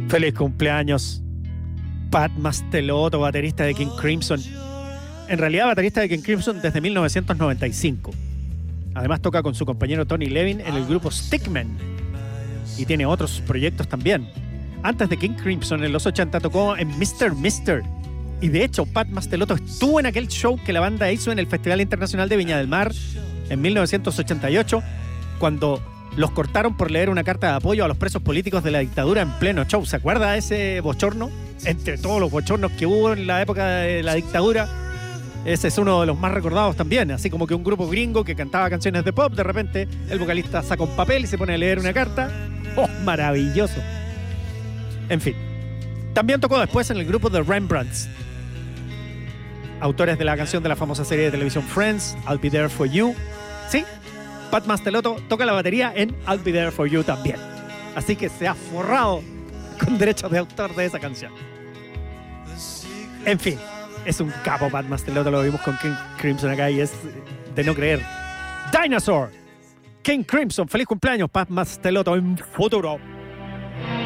Feliz cumpleaños, Pat Mastelotto, baterista de King Crimson. En realidad, baterista de King Crimson desde 1995. Además, toca con su compañero Tony Levin en el grupo Stickman. Y tiene otros proyectos también. Antes de King Crimson, en los 80, tocó en Mr. Mister. Y de hecho, Pat Mastelotto estuvo en aquel show que la banda hizo en el Festival Internacional de Viña del Mar en 1988, cuando los cortaron por leer una carta de apoyo a los presos políticos de la dictadura en pleno show. ¿Se acuerda de ese bochorno? Entre todos los bochornos que hubo en la época de la dictadura, ese es uno de los más recordados también. Así como que un grupo gringo que cantaba canciones de pop, de repente el vocalista saca un papel y se pone a leer una carta. ¡Oh, maravilloso! En fin. También tocó después en el grupo The Rembrandts, autores de la canción de la famosa serie de televisión Friends, I'll Be There For You. Sí, Pat Mastelotto toca la batería en I'll Be There For You también. Así que se ha forrado con derechos de autor de esa canción. En fin, es un capo Pat Mastelotto, lo vimos con King Crimson acá y es de no creer. Dinosaur, King Crimson, feliz cumpleaños Pat Mastelotto en futuro.